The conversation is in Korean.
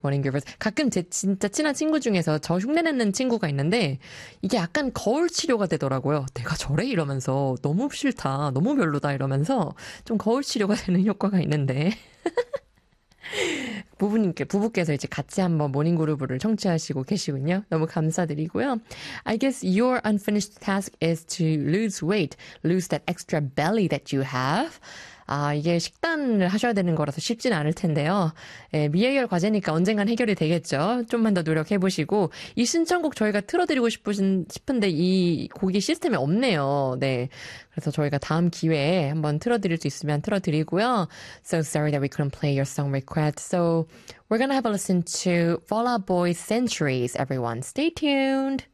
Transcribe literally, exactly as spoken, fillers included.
모닝 그루브. 가끔 제 진짜 친한 친구 중에서 저 흉내내는 친구가 있는데 이게 약간 거울 치료가 되더라고요. 내가 저래 이러면서 너무 싫다, 너무 별로다 이러면서 좀 거울 치료가 되는 효과가 있는데 부부님께, 부부께서 이제 같이 한번 모닝그루브를 청취하시고 계시군요. 너무 감사드리고요. I guess your unfinished task is to lose weight, lose that extra belly that you have. 아, 이게 식단을 하셔야 되는 거라서 쉽지는 않을 텐데요. 예, 미해결 과제니까 언젠간 해결이 되겠죠. 좀만 더 노력해보시고. 이 신청곡 저희가 틀어드리고 싶으신, 싶은데 이 곡이 시스템에 없네요. 네. 그래서 저희가 다음 기회에 한번 틀어드릴 수 있으면 틀어드리고요. So sorry that we couldn't play your song request. So we're gonna have a listen to Fall Out Boy's Centuries, everyone. Stay tuned.